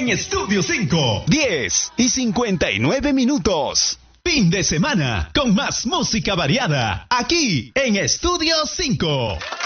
en Estudio 5. 10:59. Fin de semana con más música variada aquí en Estudio 5.